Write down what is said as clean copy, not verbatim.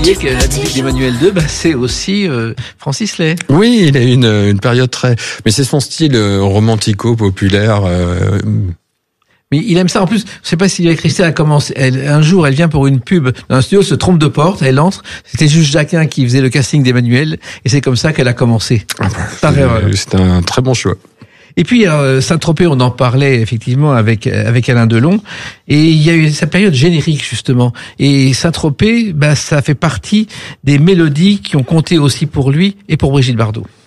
oublier que la musique d'Emmanuel II, c'est aussi Francis Lay. Oui, il a une période très... Mais c'est son style romantico-populaire. Mais il aime ça. En plus, je sais pas si Christelle a commencé. Un jour, elle vient pour une pub dans un studio, se trompe de porte, elle entre. C'était juste Jacquin qui faisait le casting d'Emmanuel, et c'est comme ça qu'elle a commencé. C'était un très bon choix. Et puis Saint-Tropez, on en parlait effectivement avec Alain Delon, et il y a eu sa période générique justement. Et Saint-Tropez, ça fait partie des mélodies qui ont compté aussi pour lui et pour Brigitte Bardot.